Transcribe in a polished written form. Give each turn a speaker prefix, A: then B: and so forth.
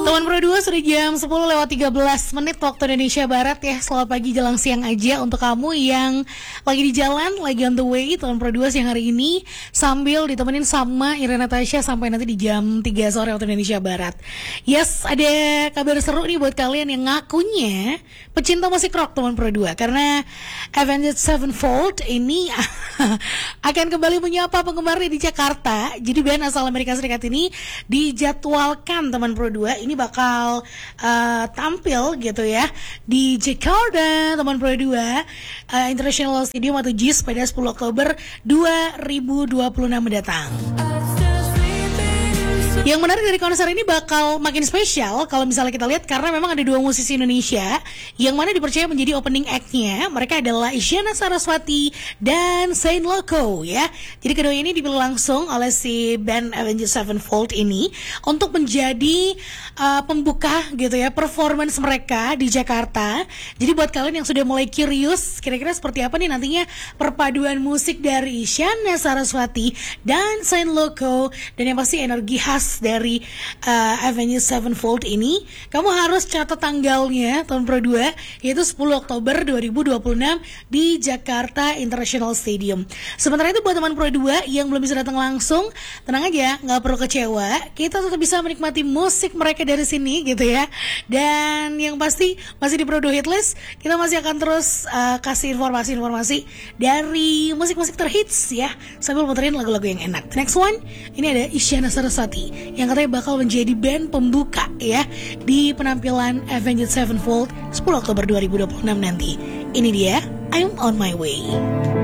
A: Teman Pro 2 sudah jam 10:13 waktu Indonesia Barat ya. Selamat pagi jelang siang aja untuk kamu yang lagi di jalan, lagi on the way. Teman Pro 2 siang hari ini sambil ditemenin sama Irena Tasya sampai nanti di jam 3 sore waktu Indonesia Barat. Yes, ada kabar seru nih buat kalian yang ngakunya pecinta musik rock Teman Pro 2. Karena Avenged Sevenfold ini akan kembali menyapa penggemarnya di Jakarta. Jadi band asal Amerika Serikat ini dijadwalkan Teman Pro 2 ini bakal tampil gitu ya di Jakarta Teman Pro 2 International Stadium atau JIS pada 10 Oktober 2026 mendatang. Yang menarik dari konser ini bakal makin spesial kalau misalnya kita lihat karena memang ada dua musisi Indonesia yang mana dipercaya menjadi opening act-nya. Mereka adalah Isyana Saraswati dan Saint Loco ya. Jadi kedua ini dipilih langsung oleh si band Avenged Sevenfold ini untuk menjadi pembuka gitu ya performance mereka di Jakarta. Jadi buat kalian yang sudah mulai curious kira-kira seperti apa nih nantinya perpaduan musik dari Isyana Saraswati dan Saint Loco dan yang pasti energi khas dari Avenged Sevenfold ini, kamu harus catat tanggalnya tahun Pro 2 yaitu 10 Oktober 2026 di Jakarta International Stadium. Sementara itu buat teman Pro 2 yang belum bisa datang langsung, tenang aja, nggak perlu kecewa, kita tetap bisa menikmati musik mereka dari sini gitu ya. Dan yang pasti masih di Pro 2 Hitlist, kita masih akan terus kasih informasi-informasi dari musik-musik terhits ya, sambil muterin lagu-lagu yang enak. Next one, ini ada Isyana Saraswati yang katanya bakal menjadi band pembuka ya di penampilan Avenged Sevenfold 10 Oktober 2026 nanti. Ini dia I'm on my way.